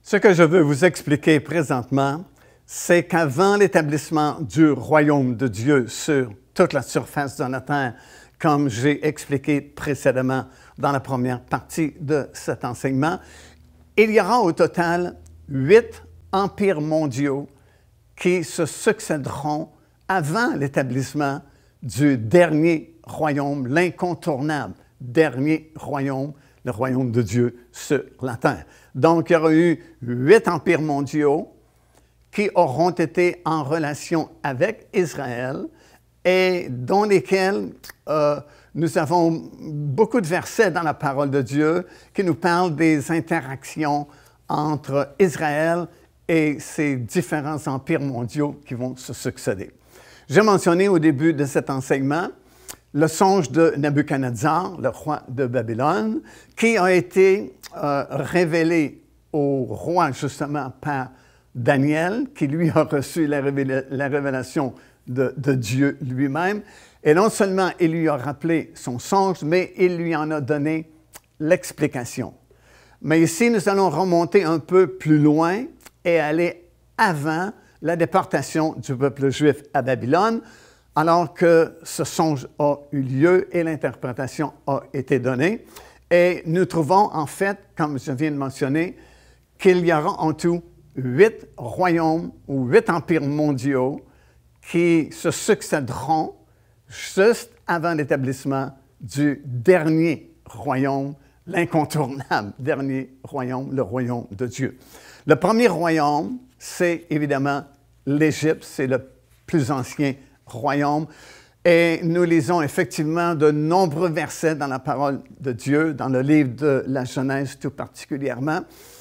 Ce que je veux vous expliquer présentement, c'est qu'avant l'établissement du royaume de Dieu sur toute la surface de la terre, comme j'ai expliqué précédemment dans la première partie de cet enseignement, il y aura au total 8 empires mondiaux qui se succéderont avant l'établissement du dernier royaume, l'incontournable dernier royaume, le royaume de Dieu sur la terre. Donc, il y aura eu 8 empires mondiaux qui auront été en relation avec Israël et dans lesquels nous avons beaucoup de versets dans la parole de Dieu qui nous parlent des interactions entre Israël et ces différents empires mondiaux qui vont se succéder. J'ai mentionné au début de cet enseignement le songe de Nabuchodonosor, le roi de Babylone, qui a été révélé au roi justement par Daniel, qui lui a reçu la révélation de Dieu lui-même. Et non seulement il lui a rappelé son songe, mais il lui en a donné l'explication. Mais ici, nous allons remonter un peu plus loin et aller avant la déportation du peuple juif à Babylone, alors que ce songe a eu lieu et l'interprétation a été donnée. Et nous trouvons en fait, comme je viens de mentionner, qu'il y aura en tout 8 royaumes ou 8 empires mondiaux qui se succéderont juste avant l'établissement du dernier royaume, l'incontournable dernier royaume, le royaume de Dieu. Le premier royaume, c'est évidemment l'Égypte, c'est le plus ancien royaume. Et nous lisons effectivement de nombreux versets dans la parole de Dieu, dans le livre de la Genèse tout particulièrement,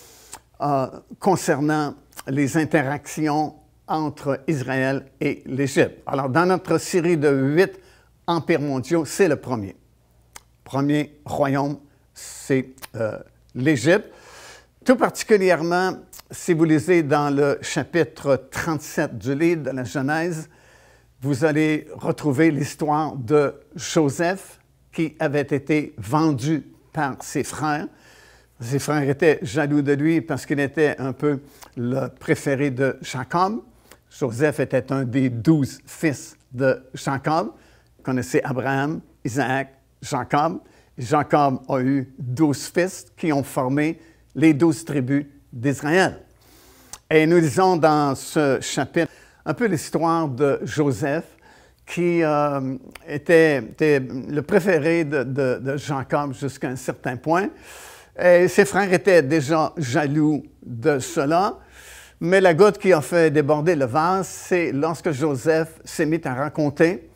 concernant les interactions entre Israël et l'Égypte. Alors, dans notre série de 8 empires mondiaux, c'est le premier. Premier royaume, c'est l'Égypte. Tout particulièrement, si vous lisez dans le chapitre 37 du livre de la Genèse, vous allez retrouver l'histoire de Joseph qui avait été vendu par ses frères. Ses frères étaient jaloux de lui parce qu'il était un peu le préféré de Jacob. Joseph était un des 12 fils de Jacob. Vous connaissez Abraham, Isaac, Jacob. Jacob a eu 12 fils qui ont formé les 12 tribus d'Israël. Et nous lisons dans ce chapitre un peu l'histoire de Joseph, qui était le préféré de Jacob jusqu'à un certain point. Et ses frères étaient déjà jaloux de cela. Mais la goutte qui a fait déborder le vase, c'est lorsque Joseph s'est mis à raconter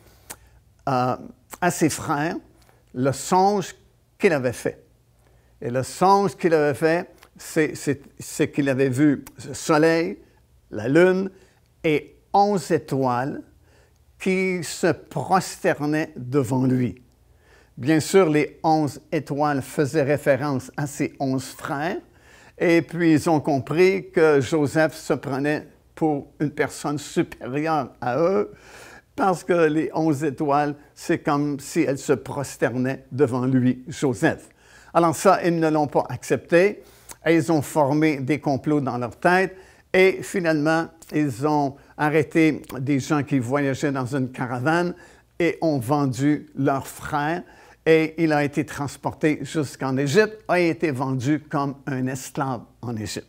à ses frères le songe qu'il avait fait. Et le songe qu'il avait fait, c'est qu'il avait vu le soleil, la lune et 11 étoiles qui se prosternaient devant lui. Bien sûr, les 11 étoiles faisaient référence à ses 11 frères, et puis ils ont compris que Joseph se prenait pour une personne supérieure à eux, parce que les 11 étoiles, c'est comme si elles se prosternaient devant lui, Joseph. Alors ça, ils ne l'ont pas accepté, et ils ont formé des complots dans leur tête, et finalement, ils ont arrêté des gens qui voyageaient dans une caravane et ont vendu leur frère. Et il a été transporté jusqu'en Égypte, a été vendu comme un esclave en Égypte.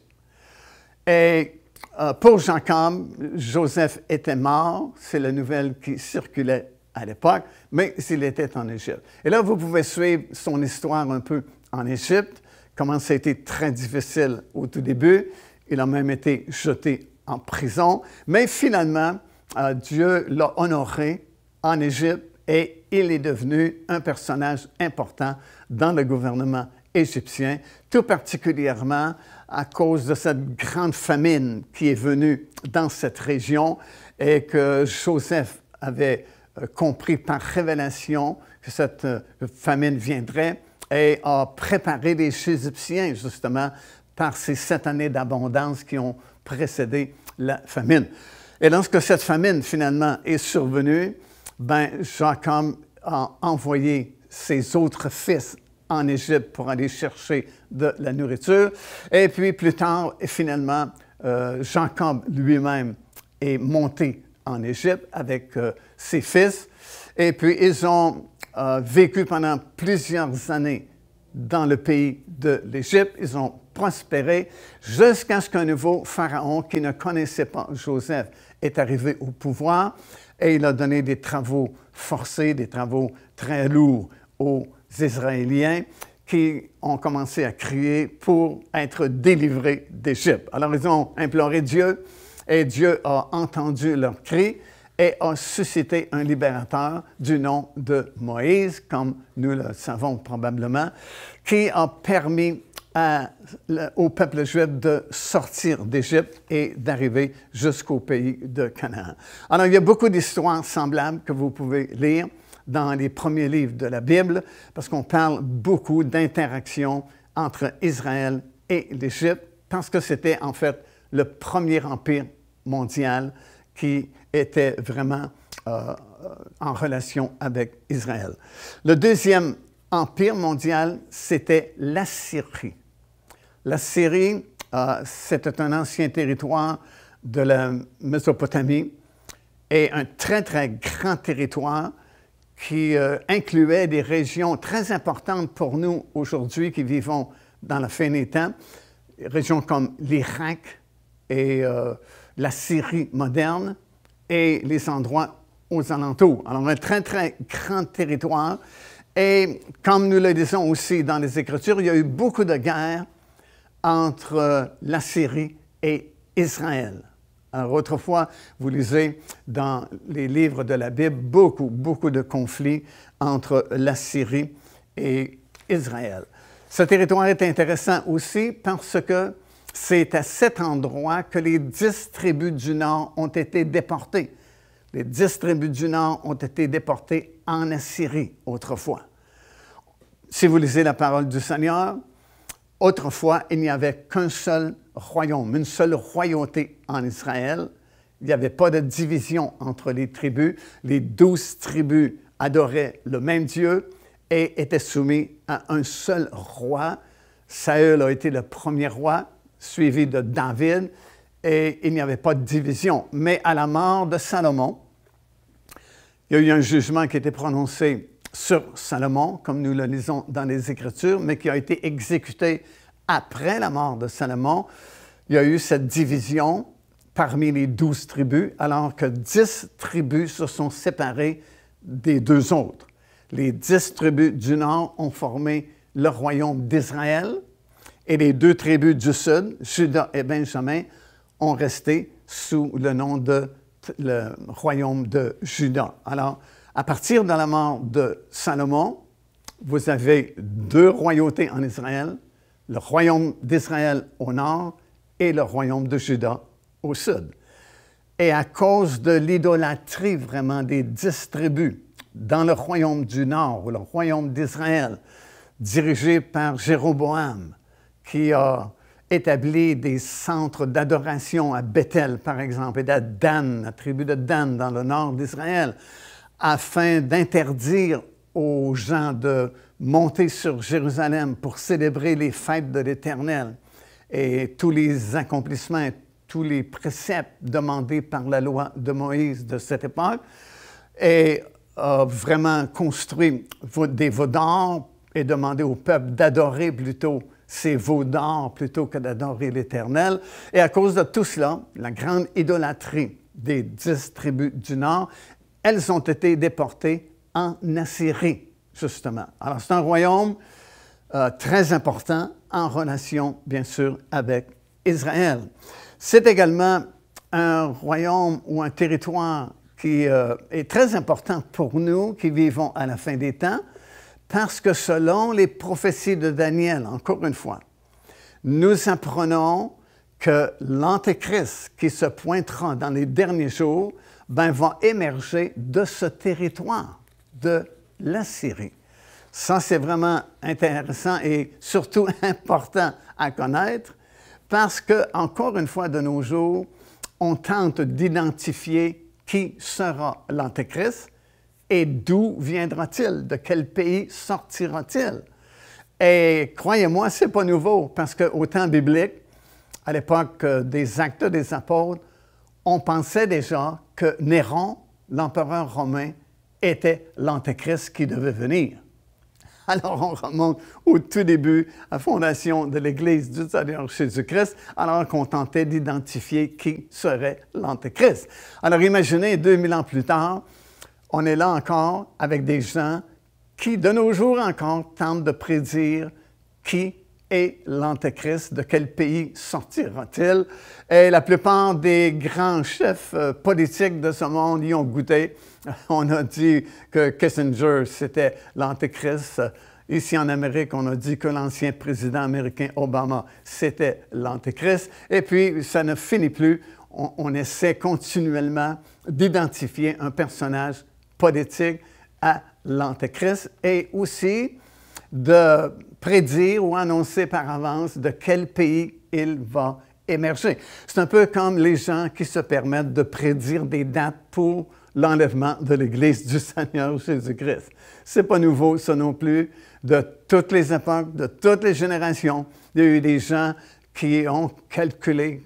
Et pour Jacob, Joseph était mort, c'est la nouvelle qui circulait à l'époque, mais il était en Égypte. Et là, vous pouvez suivre son histoire un peu en Égypte, comment ça a été très difficile au tout début. Il a même été jeté en prison, mais finalement, Dieu l'a honoré en Égypte et il est devenu un personnage important dans le gouvernement égyptien, tout particulièrement à cause de cette grande famine qui est venue dans cette région et que Joseph avait compris par révélation que cette famine viendrait et a préparé les Égyptiens justement par ces 7 années d'abondance qui ont précédé la famine. Et lorsque cette famine finalement est survenue, Jacob a envoyé ses autres fils en Égypte pour aller chercher de la nourriture. Et puis plus tard, finalement, Jacob lui-même est monté en Égypte avec ses fils. Et puis ils ont vécu pendant plusieurs années dans le pays de l'Égypte. Ils ont prospéré jusqu'à ce qu'un nouveau pharaon qui ne connaissait pas Joseph est arrivé au pouvoir et il a donné des travaux forcés, des travaux très lourds aux Israéliens qui ont commencé à crier pour être délivrés d'Égypte. Alors ils ont imploré Dieu et Dieu a entendu leurs cris et a suscité un libérateur du nom de Moïse, comme nous le savons probablement, qui a permis au peuple juif de sortir d'Égypte et d'arriver jusqu'au pays de Canaan. Alors, il y a beaucoup d'histoires semblables que vous pouvez lire dans les premiers livres de la Bible, parce qu'on parle beaucoup d'interactions entre Israël et l'Égypte, parce que c'était en fait le premier empire mondial qui était vraiment en relation avec Israël. Le deuxième empire mondial, c'était l'Assyrie. L'Assyrie, c'était un ancien territoire de la Mésopotamie et un très, très grand territoire qui incluait des régions très importantes pour nous aujourd'hui qui vivons dans la fin des temps, régions comme l'Irak et la Syrie moderne et les endroits aux alentours. Alors, un très, très grand territoire. Et comme nous le disons aussi dans les Écritures, il y a eu beaucoup de guerres entre l'Assyrie et Israël. Alors, autrefois, vous lisez dans les livres de la Bible beaucoup de conflits entre l'Assyrie et Israël. Ce territoire est intéressant aussi parce que c'est à cet endroit que les 10 tribus du Nord ont été déportées. Les 10 tribus du Nord ont été déportées en Assyrie autrefois. Si vous lisez la parole du Seigneur, autrefois, il n'y avait qu'un seul royaume, une seule royauté en Israël. Il n'y avait pas de division entre les tribus. Les 12 tribus adoraient le même Dieu et étaient soumis à un seul roi. Saül a été le premier roi, suivi de David, et il n'y avait pas de division. Mais à la mort de Salomon, il y a eu un jugement qui a été prononcé sur Salomon, comme nous le lisons dans les Écritures, mais qui a été exécuté après la mort de Salomon. Il y a eu cette division parmi les 12 tribus, alors que 10 tribus se sont séparées des 2 autres. Les 10 tribus du Nord ont formé le royaume d'Israël et les 2 tribus du Sud, Juda et Benjamin, ont resté sous le nom de le royaume de Juda. Alors, à partir de la mort de Salomon, vous avez 2 royautés en Israël, le royaume d'Israël au nord et le royaume de Juda au sud. Et à cause de l'idolâtrie vraiment des 10 tribus dans le royaume du nord, ou le royaume d'Israël, dirigé par Jéroboam, qui a établi des centres d'adoration à Bethel, par exemple, et à Dan, la tribu de Dan, dans le nord d'Israël, afin d'interdire aux gens de monter sur Jérusalem pour célébrer les fêtes de l'Éternel et tous les accomplissements, tous les préceptes demandés par la loi de Moïse de cette époque, et a vraiment construit des veaux d'or et demandé au peuple d'adorer plutôt ces veaux d'or plutôt que d'adorer l'Éternel. Et à cause de tout cela, la grande idolâtrie des 10 tribus du Nord, elles ont été déportées en Assyrie, justement. Alors, c'est un royaume très important en relation, bien sûr, avec Israël. C'est également un royaume ou un territoire qui est très important pour nous qui vivons à la fin des temps, parce que selon les prophéties de Daniel, encore une fois, nous apprenons que l'Antéchrist qui se pointera dans les derniers jours va émerger de ce territoire, de l'Assyrie. Ça, c'est vraiment intéressant et surtout important à connaître parce que, encore une fois, de nos jours, on tente d'identifier qui sera l'Antéchrist et d'où viendra-t-il, de quel pays sortira-t-il. Et croyez-moi, ce n'est pas nouveau, parce qu'au temps biblique, à l'époque des Actes des Apôtres, on pensait déjà que Néron, l'empereur romain, était l'Antéchrist qui devait venir. Alors, on remonte au tout début, à la fondation de l'Église du Seigneur Jésus-Christ, alors qu'on tentait d'identifier qui serait l'Antéchrist. Alors, imaginez, 2000 ans plus tard, on est là encore avec des gens qui, de nos jours encore, tentent de prédire qui est l'Antéchrist, de quel pays sortira-t-il. Et la plupart des grands chefs politiques de ce monde y ont goûté. On a dit que Kissinger, c'était l'Antéchrist. Ici en Amérique, on a dit que l'ancien président américain Obama, c'était l'Antéchrist. Et puis, ça ne finit plus. On essaie continuellement d'identifier un personnage politique à l'Antéchrist et aussi de prédire ou annoncer par avance de quel pays il va émerger. C'est un peu comme les gens qui se permettent de prédire des dates pour l'enlèvement de l'Église du Seigneur Jésus-Christ. C'est pas nouveau, ça non plus. De toutes les époques, de toutes les générations, il y a eu des gens qui ont calculé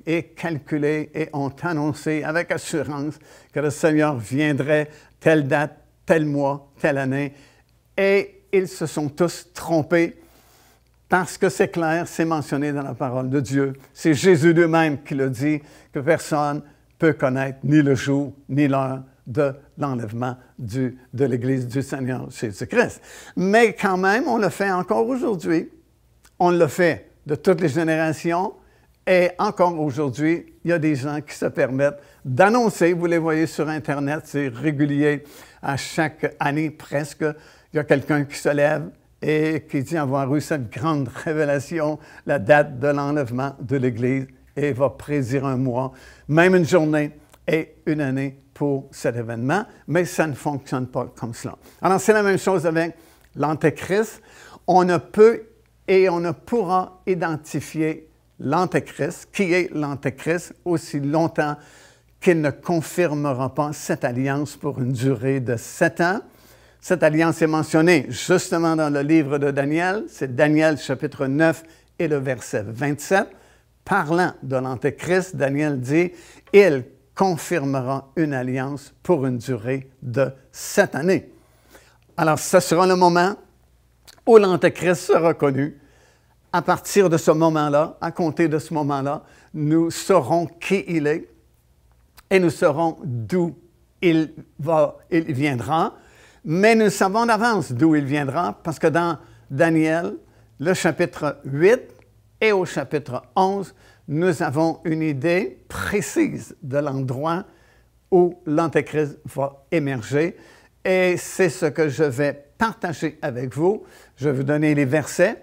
et ont annoncé avec assurance que le Seigneur viendrait telle date, tel mois, telle année. Et ils se sont tous trompés parce que c'est clair, c'est mentionné dans la parole de Dieu. C'est Jésus lui-même qui le dit, que personne ne peut connaître ni le jour ni l'heure de l'enlèvement de l'Église du Seigneur Jésus-Christ. Mais quand même, on le fait encore aujourd'hui. On le fait de toutes les générations. Et encore aujourd'hui, il y a des gens qui se permettent d'annoncer, vous les voyez sur Internet, c'est régulier, à chaque année presque, il y a quelqu'un qui se lève et qui dit avoir eu cette grande révélation, la date de l'enlèvement de l'Église, et va prédire un mois, même une journée et une année pour cet événement, mais ça ne fonctionne pas comme cela. Alors, c'est la même chose avec l'Antéchrist. On ne peut et on ne pourra identifier l'Antéchrist, qui est l'Antéchrist, aussi longtemps qu'il ne confirmera pas cette alliance pour une durée de 7 ans. Cette alliance est mentionnée justement dans le livre de Daniel, c'est Daniel chapitre 9 et le verset 27. Parlant de l'Antéchrist, Daniel dit « Il confirmera une alliance pour une durée de 7 années. » Alors, ce sera le moment où l'Antéchrist sera connu. À partir de ce moment-là, à compter de ce moment-là, nous saurons qui il est et nous saurons d'où il viendra. Mais nous savons d'avance d'où il viendra parce que dans Daniel, le chapitre 8 et au chapitre 11, nous avons une idée précise de l'endroit où l'Antéchrist va émerger. Et c'est ce que je vais partager avec vous. Je vais vous donner les versets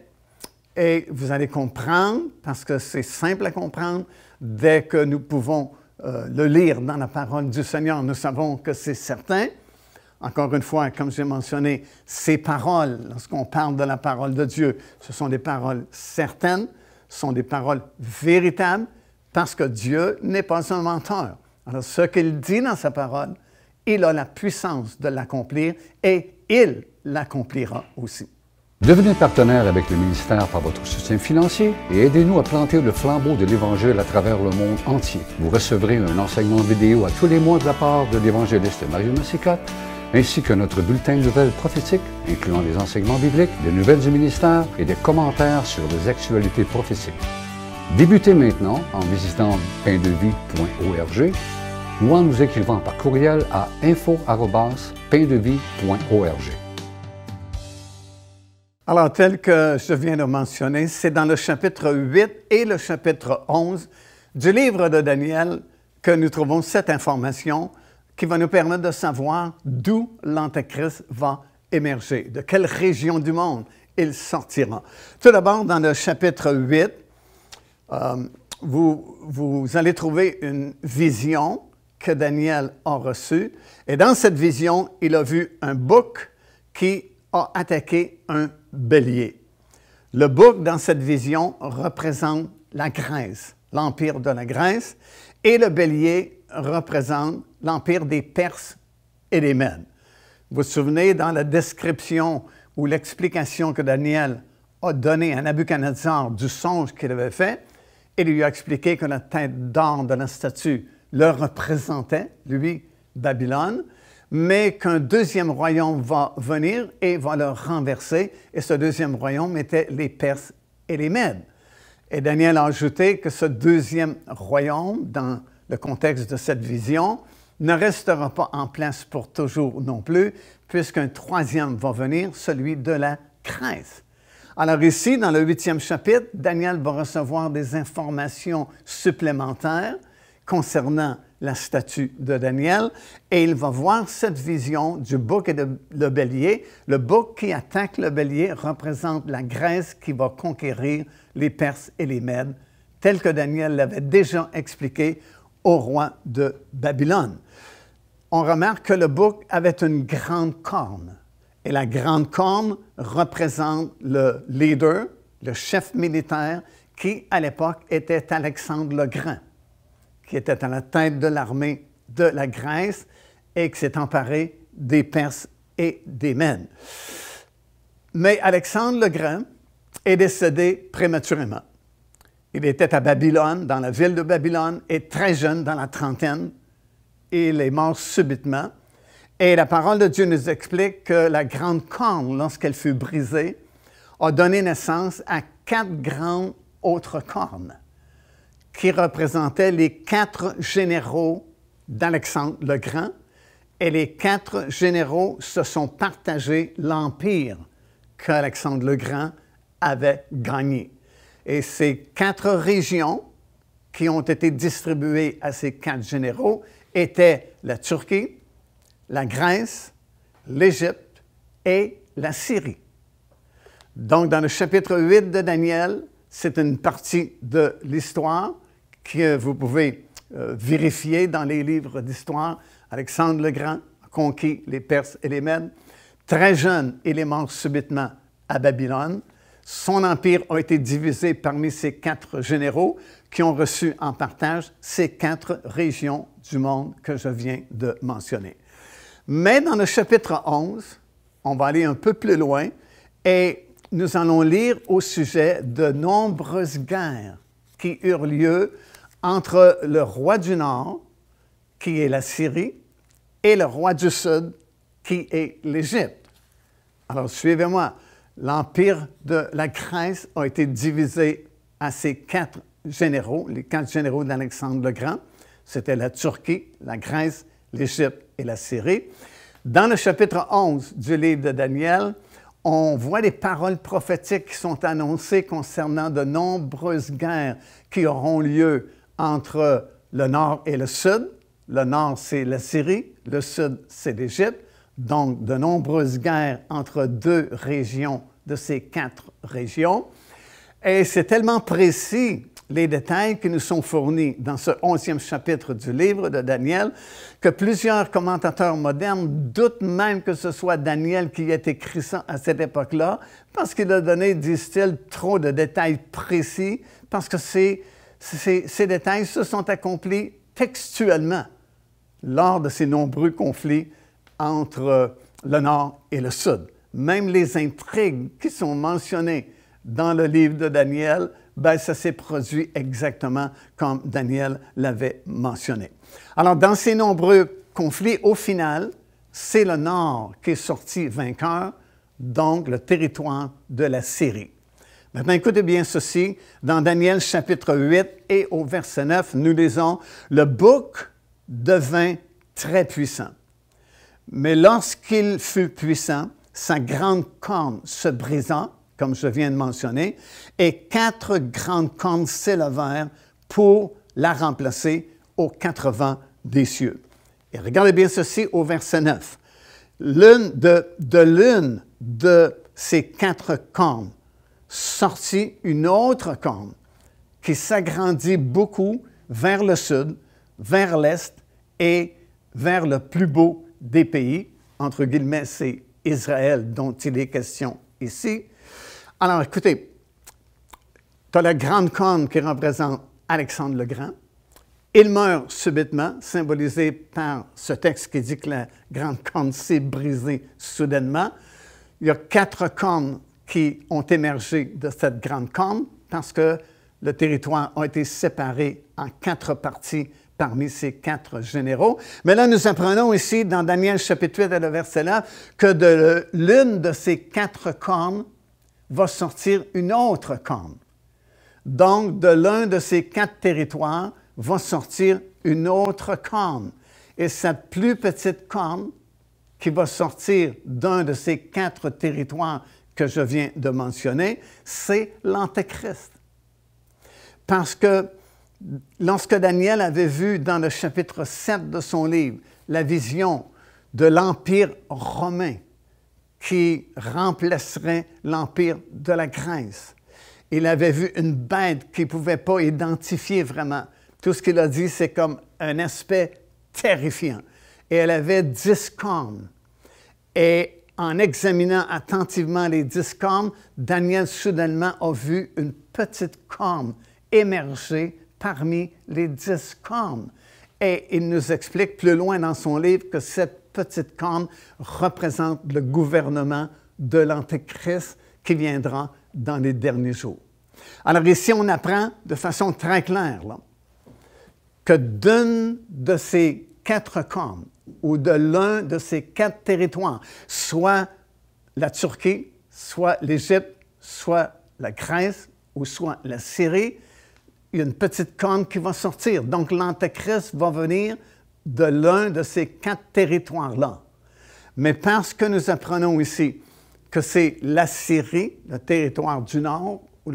et vous allez comprendre, parce que c'est simple à comprendre, dès que nous pouvons le lire dans la parole du Seigneur, nous savons que c'est certain. Encore une fois, comme j'ai mentionné, ces paroles, lorsqu'on parle de la parole de Dieu, ce sont des paroles certaines, ce sont des paroles véritables, parce que Dieu n'est pas un menteur. Alors, ce qu'il dit dans sa parole, il a la puissance de l'accomplir et il l'accomplira aussi. Devenez partenaire avec le ministère par votre soutien financier et aidez-nous à planter le flambeau de l'Évangile à travers le monde entier. Vous recevrez un enseignement vidéo à tous les mois de la part de l'évangéliste Mario Massicotte, ainsi que notre bulletin de nouvelles prophétiques, incluant des enseignements bibliques, des nouvelles du ministère et des commentaires sur les actualités prophétiques. Débutez maintenant en visitant paindevie.org ou en nous écrivant par courriel à info@paindevie.org. Alors, tel que je viens de mentionner, c'est dans le chapitre 8 et le chapitre 11 du livre de Daniel que nous trouvons cette information qui va nous permettre de savoir d'où l'Antéchrist va émerger, de quelle région du monde il sortira. Tout d'abord, dans le chapitre 8, vous allez trouver une vision que Daniel a reçue. Et dans cette vision, il a vu un bouc qui a attaqué un bélier. Le bouc, dans cette vision, représente la Grèce, l'empire de la Grèce, et le bélier représente l'empire des Perses et des Mèdes. Vous vous souvenez, dans la description ou l'explication que Daniel a donné à Nabuchodonosor du songe qu'il avait fait et lui a expliqué que la tête d'or de la statue le représentait, lui, Babylone, mais qu'un deuxième royaume va venir et va le renverser. Et ce deuxième royaume était les Perses et les Mèdes. Et Daniel a ajouté que ce deuxième royaume, dans le contexte de cette vision, ne restera pas en place pour toujours non plus, puisqu'un troisième va venir, celui de la Grèce. Alors ici, dans le 8e chapitre, Daniel va recevoir des informations supplémentaires concernant la statue de Daniel, et il va voir cette vision du bouc et le bélier. Le bouc qui attaque le bélier représente la Grèce qui va conquérir les Perses et les Mèdes, tel que Daniel l'avait déjà expliqué au roi de Babylone. On remarque que le bouc avait une grande corne, et la grande corne représente le leader, le chef militaire, qui à l'époque était Alexandre le Grand, qui était à la tête de l'armée de la Grèce et qui s'est emparé des Perses et des Mèdes. Mais Alexandre le Grand est décédé prématurément. Il était à Babylone, dans la ville de Babylone, et très jeune, dans la trentaine. Il est mort subitement. Et la parole de Dieu nous explique que la grande corne, lorsqu'elle fut brisée, a donné naissance à 4 grandes autres cornes qui représentaient les 4 généraux d'Alexandre le Grand. Et les 4 généraux se sont partagés l'empire qu'Alexandre le Grand avait gagné. Et ces 4 régions qui ont été distribuées à ces 4 généraux étaient la Turquie, la Grèce, l'Égypte et la Syrie. Donc, dans le chapitre 8 de Daniel, c'est une partie de l'histoire que vous pouvez vérifier dans les livres d'histoire. Alexandre le Grand a conquis les Perses et les Mèdes. Très jeune, il est mort subitement à Babylone. Son empire a été divisé parmi ces 4 généraux qui ont reçu en partage ces 4 régions du monde que je viens de mentionner. Mais dans le chapitre 11, on va aller un peu plus loin et nous allons lire au sujet de nombreuses guerres qui eurent lieu entre le roi du Nord, qui est la Syrie, et le roi du Sud, qui est l'Égypte. Alors, suivez-moi. L'empire de la Grèce a été divisé à ces 4 généraux, les 4 généraux d'Alexandre le Grand. C'était la Turquie, la Grèce, l'Égypte et la Syrie. Dans le chapitre 11 du livre de Daniel, on voit des paroles prophétiques qui sont annoncées concernant de nombreuses guerres qui auront lieu entre le Nord et le Sud. Le Nord, c'est la Syrie, le Sud, c'est l'Égypte. Donc, de nombreuses guerres entre 2 régions de ces 4 régions. Et c'est tellement précis, les détails qui nous sont fournis dans ce 11e chapitre du livre de Daniel, que plusieurs commentateurs modernes doutent même que ce soit Daniel qui ait écrit ça à cette époque-là, parce qu'il a donné, disent-ils, trop de détails précis, parce que ces détails se sont accomplis textuellement lors de ces nombreux conflits entre le Nord et le Sud. Même les intrigues qui sont mentionnées dans le livre de Daniel, ça s'est produit exactement comme Daniel l'avait mentionné. Alors, dans ces nombreux conflits, au final, c'est le Nord qui est sorti vainqueur, donc le territoire de la Syrie. Maintenant, écoutez bien ceci. Dans Daniel chapitre 8 et au verset 9, nous lisons « Le bouc devint très puissant. Mais lorsqu'il fut puissant, sa grande corne se brisa, comme je viens de mentionner, et 4 grandes cornes s'élevèrent pour la remplacer aux 4 vents des cieux. » Et regardez bien ceci au verset 9. L'une de ces 4 cornes sortit une autre corne qui s'agrandit beaucoup vers le sud, vers l'est et vers le plus beau des pays. Entre guillemets, c'est Israël dont il est question ici. Alors, écoutez, tu as la grande corne qui représente Alexandre le Grand. Il meurt subitement, symbolisé par ce texte qui dit que la grande corne s'est brisée soudainement. Il y a 4 cornes qui ont émergé de cette grande corne parce que le territoire a été séparé en 4 parties parmi ces 4 généraux. Mais là, nous apprenons ici, dans Daniel chapitre 8 et le verset 9, que de l'une de ces 4 cornes va sortir une autre corne. Donc, de l'un de ces 4 territoires va sortir une autre corne. Et cette plus petite corne qui va sortir d'un de ces 4 territoires que je viens de mentionner, c'est l'Antéchrist. Parce que lorsque Daniel avait vu dans le chapitre 7 de son livre la vision de l'Empire romain qui remplacerait l'Empire de la Grèce, il avait vu une bête qu'il ne pouvait pas identifier vraiment. Tout ce qu'il a dit, c'est comme un aspect terrifiant. Et elle avait 10 cornes. Et en examinant attentivement les 10 cornes, Daniel soudainement a vu une petite corne émerger parmi les 10 cornes. Et il nous explique plus loin dans son livre que cette petite corne représente le gouvernement de l'Antéchrist qui viendra dans les derniers jours. Alors ici, on apprend de façon très claire là, que d'une de ces 4 cornes ou de l'un de ces 4 territoires, soit la Turquie, soit l'Égypte, soit la Grèce ou soit la Syrie, il y a une petite corne qui va sortir. Donc, l'Antéchrist va venir de l'un de ces 4 territoires-là. Mais parce que nous apprenons ici que c'est la Syrie, le territoire du Nord, ou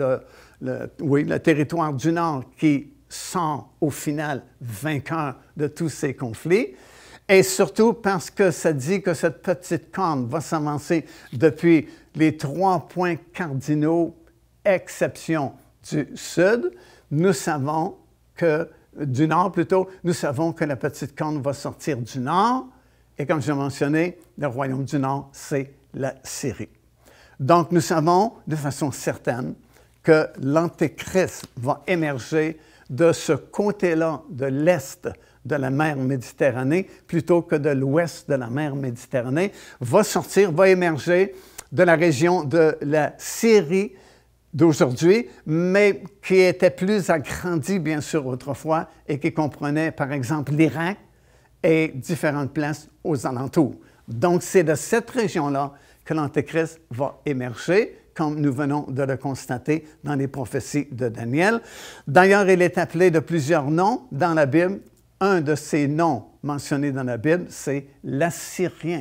le territoire du Nord qui sort au final vainqueur de tous ces conflits, et surtout parce que ça dit que cette petite corne va s'avancer depuis les 3 points cardinaux, exception du Sud, nous savons que, du Nord plutôt, nous savons que la petite corne va sortir du Nord, et comme je l'ai mentionné, le royaume du Nord, c'est la Syrie. Donc, nous savons de façon certaine que l'Antéchrist va émerger de ce côté-là de l'Est de la mer Méditerranée plutôt que de l'Ouest de la mer Méditerranée, va sortir, va émerger de la région de la Syrie d'aujourd'hui, mais qui était plus agrandie, bien sûr, autrefois, et qui comprenait, par exemple, l'Irak et différentes places aux alentours. Donc, c'est de cette région-là que l'Antéchrist va émerger, comme nous venons de le constater dans les prophéties de Daniel. D'ailleurs, il est appelé de plusieurs noms dans la Bible. Un de ces noms mentionnés dans la Bible, c'est l'Assyrien.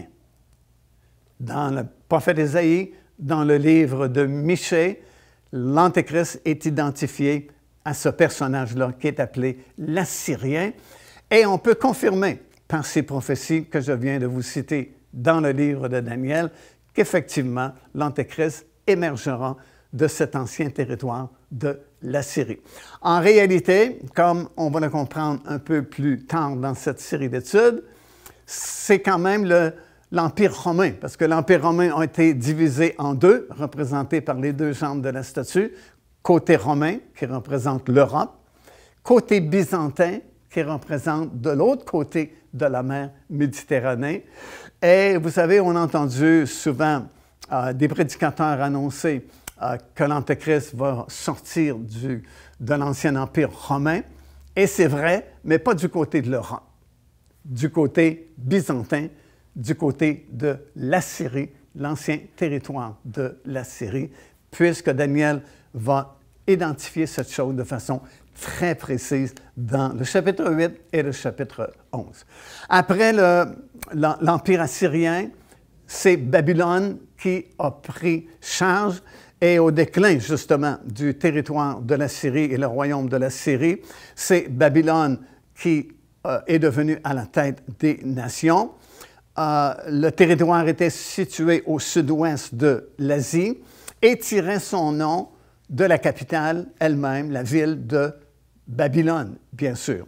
Dans le prophète Ésaïe, dans le livre de Michée, l'Antéchrist est identifié à ce personnage-là qui est appelé l'Assyrien. Et on peut confirmer par ces prophéties que je viens de vous citer dans le livre de Daniel qu'effectivement, l'Antéchrist émergera de cet ancien territoire de la Syrie. En réalité, comme on va le comprendre un peu plus tard dans cette série d'études, c'est quand même l'Empire romain, parce que l'Empire romain a été divisé en 2, représenté par les 2 jambes de la statue, côté romain, qui représente l'Europe, côté byzantin, qui représente de l'autre côté de la mer Méditerranée. Et vous savez, on a entendu souvent des prédicateurs annoncer que l'Antéchrist va sortir de l'ancien empire romain. Et c'est vrai, mais pas du côté de l'Europe, du côté byzantin, du côté de l'Assyrie, l'ancien territoire de l'Assyrie, puisque Daniel va identifier cette chose de façon très précise dans le chapitre 8 et le chapitre 11. Après l'Empire assyrien, c'est Babylone qui a pris charge et au déclin, justement, du territoire de la Syrie et le royaume de la Syrie, c'est Babylone qui est devenu à la tête des nations. Le territoire était situé au sud-ouest de l'Asie et tirait son nom de la capitale elle-même, la ville de Babylone, bien sûr.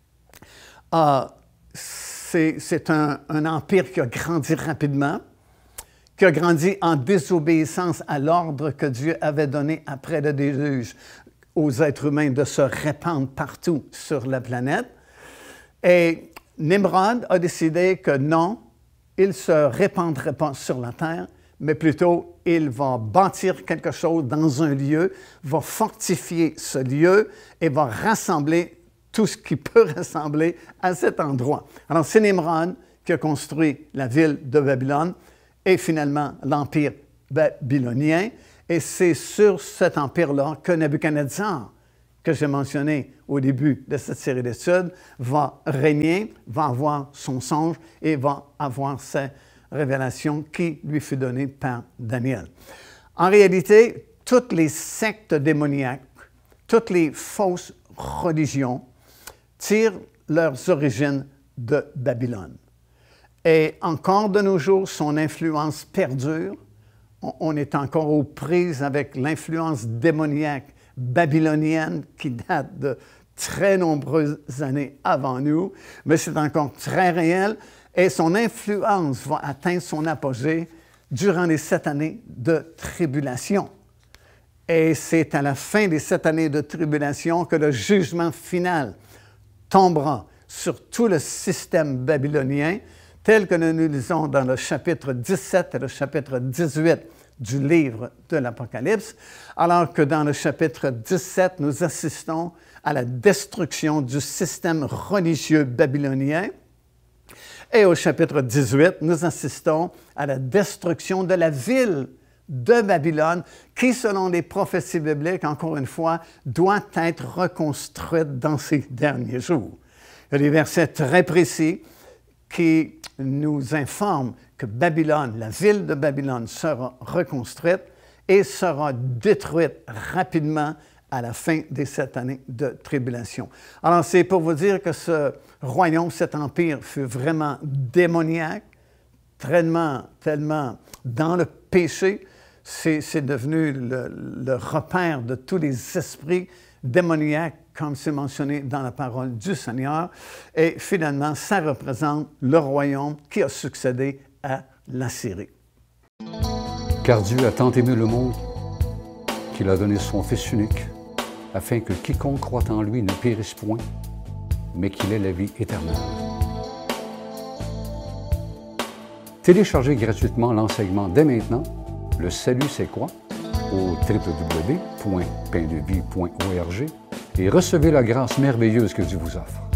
C'est un empire qui a grandi rapidement, qui a grandi en désobéissance à l'ordre que Dieu avait donné après le déluge aux êtres humains de se répandre partout sur la planète. Et Nimrod a décidé que non, il ne se répandrait pas sur la terre, mais plutôt il va bâtir quelque chose dans un lieu, va fortifier ce lieu et va rassembler tout ce qui peut rassembler à cet endroit. Alors, c'est Nimrod qui a construit la ville de Babylone et finalement l'empire babylonien. Et c'est sur cet empire-là que Nebuchadnezzar, que j'ai mentionné au début de cette série d'études, va régner, va avoir son songe et va avoir sa révélation qui lui fut donnée par Daniel. En réalité, toutes les sectes démoniaques, toutes les fausses religions tirent leurs origines de Babylone. Et encore de nos jours, son influence perdure. On est encore aux prises avec l'influence démoniaque babylonienne qui date de très nombreuses années avant nous, mais c'est encore très réel et son influence va atteindre son apogée durant les 7 années de tribulation. Et c'est à la fin des 7 années de tribulation que le jugement final tombera sur tout le système babylonien, tel que nous lisons dans le chapitre 17 et le chapitre 18 du livre de l'Apocalypse, alors que dans le chapitre 17, nous assistons à la destruction du système religieux babylonien, et au chapitre 18, nous assistons à la destruction de la ville de Babylone, qui, selon les prophéties bibliques, encore une fois, doit être reconstruite dans ces derniers jours. Il y a des versets très précis qui nous informent que Babylone, la ville de Babylone, sera reconstruite et sera détruite rapidement à la fin des 7 années de tribulation. Alors, c'est pour vous dire que ce royaume, cet empire, fut vraiment démoniaque, tellement dans le péché. C'est devenu le repère de tous les esprits démoniaques, comme c'est mentionné dans la parole du Seigneur. Et finalement, ça représente le royaume qui a succédé à l'Assyrie. Car Dieu a tant aimé le monde qu'il a donné son Fils unique, afin que quiconque croit en lui ne périsse point, mais qu'il ait la vie éternelle. Téléchargez gratuitement l'enseignement dès maintenant. Le salut, c'est quoi? Au www.paindevie.org et recevez la grâce merveilleuse que Dieu vous offre.